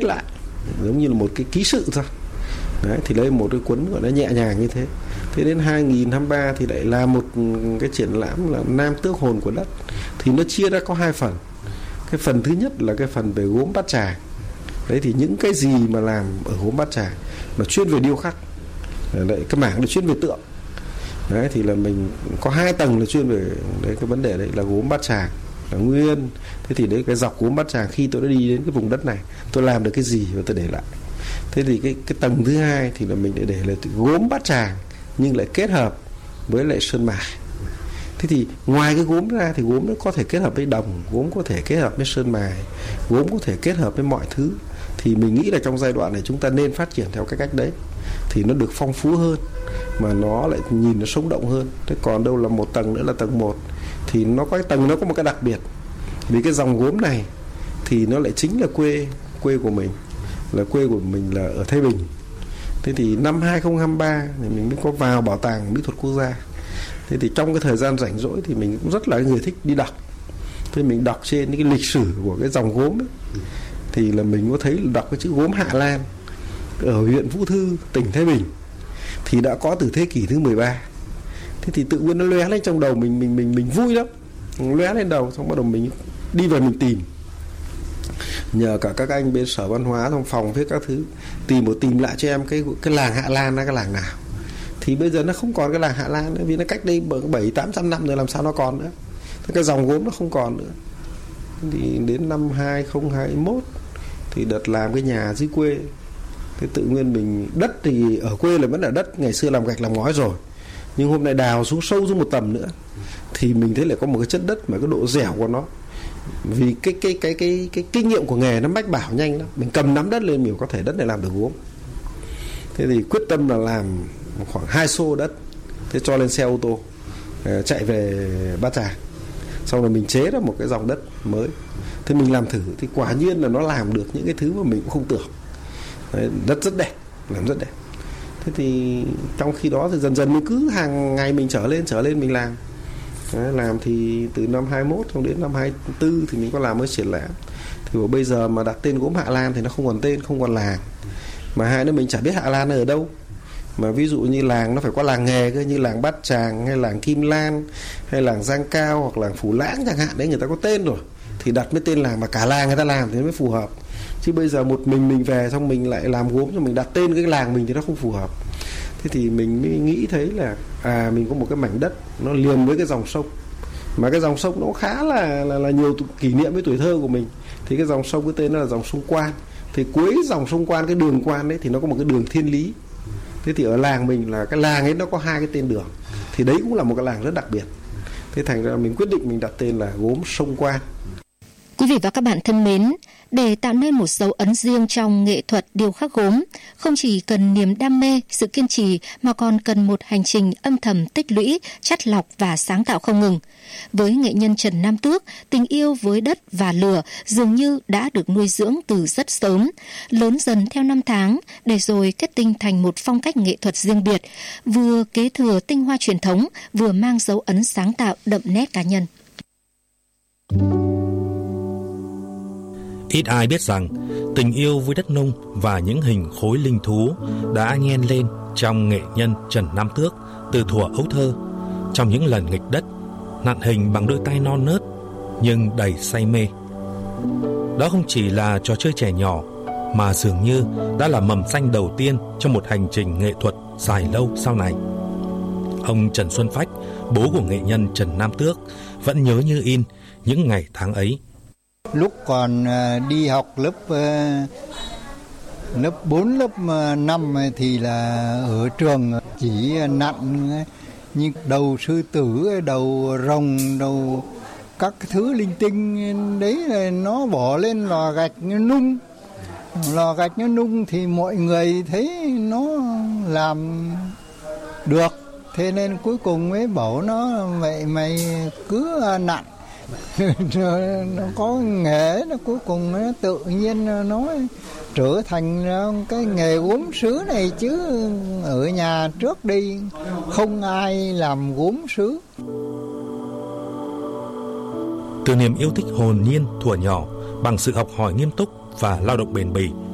viết lại giống như là một cái ký sự thôi. Đấy, thì lấy một cái cuốn gọi là nhẹ nhàng như thế. Thế đến 2023 thì lại làm một cái triển lãm là Nam Tước Hồn của Đất. Thì nó chia ra có 2 phần. Cái phần thứ nhất là cái phần về gốm Bát Tràng. Đấy, thì những cái gì mà làm ở gốm Bát Tràng mà chuyên về điêu khắc. Đấy, cái mảng là chuyên về tượng. Đấy, thì là mình có 2 tầng là chuyên về đấy, cái vấn đề đấy là gốm Bát Tràng là nguyên. Thế thì đấy, cái dọc gốm Bát Tràng khi tôi đã đi đến cái vùng đất này, tôi làm được cái gì và tôi để lại. Thế thì cái tầng thứ 2 thì là mình để là gốm Bát Tràng nhưng lại kết hợp với lại sơn mài. Thế thì ngoài cái gốm ra thì gốm nó có thể kết hợp với đồng, gốm có thể kết hợp với sơn mài, gốm có thể kết hợp với mọi thứ. Thì mình nghĩ là trong giai đoạn này chúng ta nên phát triển theo cái cách đấy thì nó được phong phú hơn, mà nó lại nhìn nó sống động hơn. Thế còn đâu là một tầng nữa là tầng 1 thì nó có cái tầng, nó có một cái đặc biệt. Vì cái dòng gốm này thì nó lại chính là quê của mình, là quê của mình là ở Thái Bình. Thế thì năm 2023 thì mình mới có vào Bảo tàng Mỹ thuật Quốc gia. Thế thì trong cái thời gian rảnh rỗi thì mình cũng rất là người thích đi đọc. Thế mình đọc trên cái lịch sử của cái dòng gốm ấy, thì là mình có thấy là đọc cái chữ gốm Hạ Lan ở huyện Vũ Thư, tỉnh Thái Bình thì đã có từ thế kỷ thứ 13. Thế thì tự nhiên nó lóe lên trong đầu mình vui lắm, lóe lên đầu, xong bắt đầu mình đi về mình tìm, nhờ cả các anh bên Sở Văn hóa trong phòng viết các thứ tìm lại cho em cái làng Hạ Lan là cái làng nào. Thì bây giờ nó không còn cái làng Hạ Lan nữa, vì nó cách đây 700-800 năm rồi, làm sao nó còn nữa. Thế cái dòng gốm nó không còn nữa. Thì đến năm 2021 thì đợt làm cái nhà dưới quê, cái tự nhiên mình đất thì ở quê là vẫn là đất ngày xưa làm gạch làm ngói rồi, nhưng hôm nay đào xuống sâu xuống một tầm nữa thì mình thấy là có một cái chất đất mà cái độ dẻo của nó, vì cái kinh nghiệm của nghề nó mách bảo nhanh lắm, mình cầm nắm đất lên mình có thể đất này làm được gốm. Thế thì quyết tâm là làm khoảng 2 xô đất, thế cho lên xe ô tô chạy về Bát Tràng, xong rồi mình chế ra một cái dòng đất mới. Thế mình làm thử thì quả nhiên là nó làm được những cái thứ mà mình cũng không tưởng. Đấy, đất rất đẹp, làm rất đẹp. Thế thì trong khi đó thì dần dần mình cứ hàng ngày mình trở lên mình làm. Đấy, làm thì từ năm 21 xong đến năm 24 thì mình có làm cái triển lãm. Thì bây giờ mà đặt tên gốm Hạ Lan thì nó không còn tên, không còn làng. Mà hai nữa mình chả biết Hạ Lan ở đâu. Mà ví dụ như làng nó phải có làng nghề cơ, như làng Bát Tràng hay làng Kim Lan hay làng Giang Cao hoặc làng Phù Lãng chẳng hạn, đấy người ta có tên rồi thì đặt mới tên làng, mà cả làng người ta làm thì mới phù hợp. Chứ bây giờ một mình về xong mình lại làm gốm cho mình đặt tên cái làng mình thì nó không phù hợp. Thế thì mình mới nghĩ thấy là mình có một cái mảnh đất nó liền với cái dòng sông, mà cái dòng sông nó khá là nhiều kỷ niệm với tuổi thơ của mình. Thì cái dòng sông cái tên nó là dòng sông Quan. Thì cuối dòng sông Quan, cái đường Quan đấy thì nó có một cái đường Thiên Lý. Thế thì ở làng mình là cái làng ấy nó có 2 cái tên đường, thì đấy cũng là một cái làng rất đặc biệt. Thế thành ra mình quyết định mình đặt tên là gốm sông Quan. Quý vị và các bạn thân mến, để tạo nên một dấu ấn riêng trong nghệ thuật điêu khắc gốm, không chỉ cần niềm đam mê, sự kiên trì mà còn cần một hành trình âm thầm tích lũy, chắt lọc và sáng tạo không ngừng. Với nghệ nhân Trần Nam Tước, tình yêu với đất và lửa dường như đã được nuôi dưỡng từ rất sớm, lớn dần theo năm tháng, để rồi kết tinh thành một phong cách nghệ thuật riêng biệt, vừa kế thừa tinh hoa truyền thống, vừa mang dấu ấn sáng tạo đậm nét cá nhân. Ít ai biết rằng tình yêu với đất nung và những hình khối linh thú đã nhen lên trong nghệ nhân Trần Nam Tước từ thuở ấu thơ. Trong những lần nghịch đất, nặn hình bằng đôi tay non nớt nhưng đầy say mê. Đó không chỉ là trò chơi trẻ nhỏ, mà dường như đã là mầm xanh đầu tiên trong một hành trình nghệ thuật dài lâu sau này. Ông Trần Xuân Phách, bố của nghệ nhân Trần Nam Tước, vẫn nhớ như in những ngày tháng ấy. Lúc còn đi học lớp 4, lớp 5 thì là ở trường chỉ nặn như đầu sư tử, đầu rồng, đầu các thứ linh tinh đấy, là nó bỏ lên lò gạch nó nung. Lò gạch nó nung thì mọi người thấy nó làm được, thế nên cuối cùng mới bảo nó vậy mày cứ nặn. Nó có nghề, nó cuối cùng nó tự nhiên nó trở thành cái nghề gốm sứ này, chứ ở nhà trước đây không ai làm gốm sứ. Từ niềm yêu thích hồn nhiên thuở nhỏ, bằng sự học hỏi nghiêm túc và lao động bền bỉ,